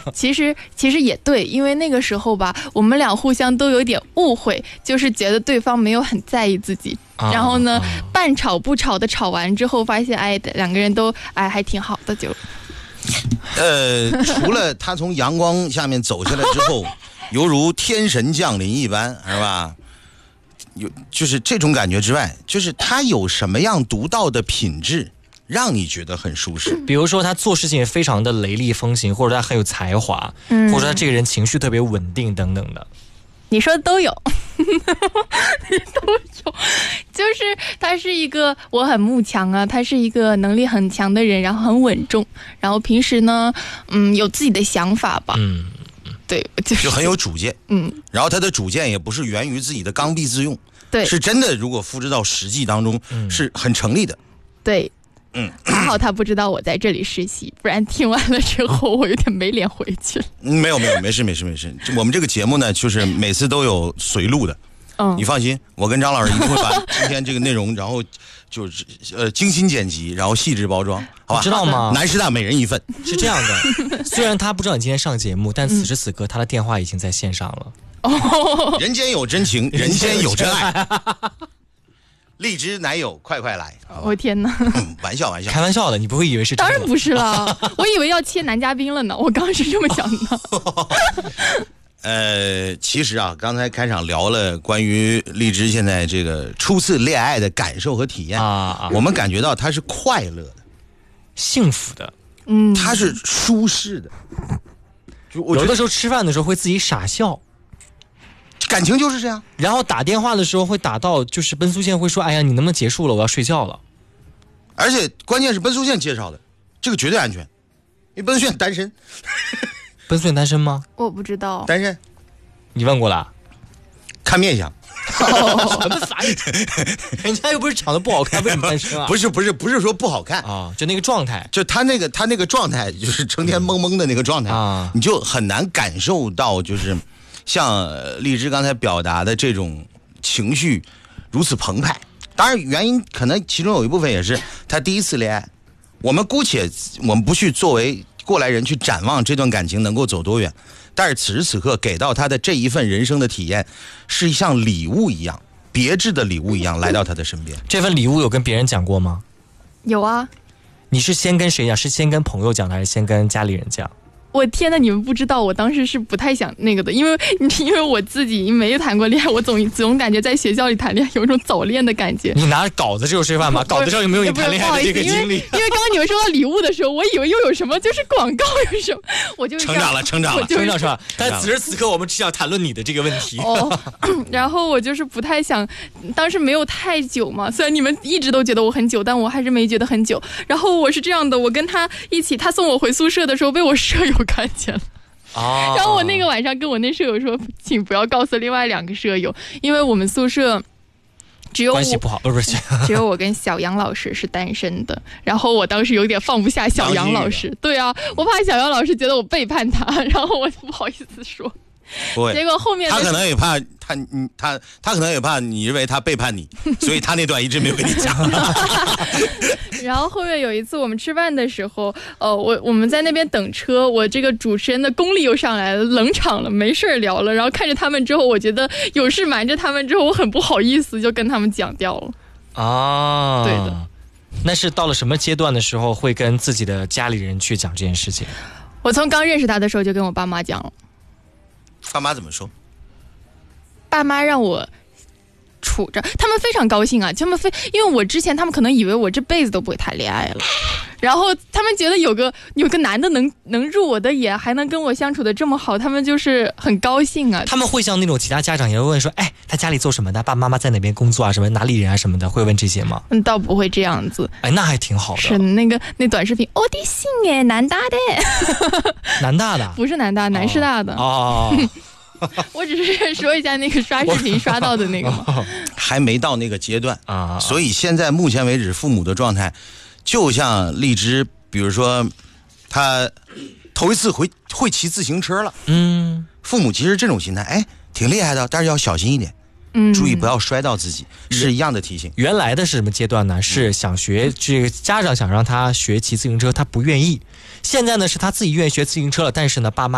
其实也对，因为那个时候吧，我们俩互相都有点误会，就是觉得对方没有很在意自己。然后呢，半吵不吵的吵完之后，发现两个人都还挺好的就。 除了他从阳光下面走下来之后，犹如天神降临一般，是吧？就是这种感觉之外，就是他有什么样独到的品质，让你觉得很舒适？ 比如说他做事情非常的雷厉风行，或者他很有才华，或者他这个人情绪特别稳定等等的。 你说的都有都有，就是他是一个我很慕强啊，他是一个能力很强的人，然后很稳重，然后平时呢有自己的想法吧，对， 就很有主见，然后他的主见也不是源于自己的刚愎自用， 对， 是真的，如果复制到实际当中，是很成立的， 对。还好他不知道我在这里实习，不然听完了之后我有点没脸回去了。没有，没事。我们这个节目呢，就是每次都有随录的，你放心，我跟张老师一定会把今天这个内容，然后就是精心剪辑，然后细致包装，好吧？ 知道吗？ 南师大每人一份， 是这样的。虽然他不知道你今天上节目，但此时此刻他的电话已经在线上了。 人间有真情，人间有真爱。荔枝奶友快来！ 我天哪！ 玩笑， 开玩笑的，你不会以为是真的？ 当然不是了，我以为要切男嘉宾了呢，我刚刚是这么想的。其实啊，刚才开场聊了关于荔枝现在这个初次恋爱的感受和体验我们感觉到他是快乐的、 幸福的， 他是舒适的。 有的时候吃饭的时候会自己傻笑。 感情就是这样， 然后打电话的时候会打到，就是奔苏线会说：“哎呀，你能不能结束了？我要睡觉了。” 而且关键是奔苏线介绍的，这个绝对安全，因为奔苏线单身。 奔苏线单身吗？ 我不知道。 单身？ 你问过了？ 看面相。 什么啥？人家又不是长得不好看，为什么单身啊？ 不是说不好看啊，就那个状态， 就他那个状态，就是成天懵懵的那个状态你就很难感受到就是。像荔枝刚才表达的这种情绪如此澎湃，当然原因可能其中有一部分也是他第一次恋爱。我们不去作为过来人去展望这段感情能够走多远，但是此时此刻给到他的这一份人生的体验，是像礼物一样，别致的礼物一样来到他的身边。 这份礼物有跟别人讲过吗？ 有啊。 你是先跟谁讲？是先跟朋友讲，还是先跟家里人讲？ 我天哪，你们不知道，我当时是不太想那个的，因为我自己没有谈过恋爱，我总感觉在学校里谈恋爱有一种早恋的感觉。 你拿着稿子这种吃饭吗？稿子上有没有你谈恋爱的这个经历？ 因为刚刚你们说到礼物的时候，我以为又有什么就是广告有什么，我就成长了。 但此时此刻我们只想谈论你的这个问题。 然后我就是不太想，当时没有太久嘛，虽然你们一直都觉得我很久，但我还是没觉得很久。然后我是这样的，我跟他一起，他送我回宿舍的时候被我舍友看见了。然后我那个晚上跟我那舍友说，请不要告诉另外2个舍友，因为我们宿舍只有我关系不好，不是只有我跟小杨老师是单身的。然后我当时有点放不下小杨老师，对啊，我怕小杨老师觉得我背叛他，然后我不好意思说。结果后面他可能也怕他可能也怕你认为他背叛你，所以他那段一直没有跟你讲。 然后后面有一次我们吃饭的时候，我们在那边等车，我这个主持人的功力又上来了，冷场了，没事聊了。然后看着他们之后，我觉得有事瞒着他们之后，我很不好意思，就跟他们讲掉了。对的。 那是到了什么阶段的时候会跟自己的家里人去讲这件事情？ 我从刚认识他的时候就跟我爸妈讲了。 爸妈怎么说？ 爸妈让我处着，他们非常高兴啊，因为我之前他们可能以为我这辈子都不会谈恋爱了，然后他们觉得有个男的能入我的眼，还能跟我相处的这么好，他们就是很高兴啊。 他们会像那种其他家长也会问说，哎，他家里做什么的，爸爸妈妈在哪边工作啊，什么哪里人啊什么的，会问这些吗？ 倒不会这样子。 哎，那还挺好的。 是那短视频，我的姓哎，南大的。 南大的？ 不是南大，南师大的。我只是说一下那个刷视频刷到的那个嘛。 还没到那个阶段啊，所以现在目前为止，父母的状态就像荔枝，比如说他头一次会骑自行车了，父母其实这种心态，哎，挺厉害的，但是要小心一点。注意不要摔到自己，是一样的提醒。 原来的是什么阶段呢？是想学这个家长想让他学骑自行车，他不愿意。现在呢是他自己愿意学自行车了，但是呢爸妈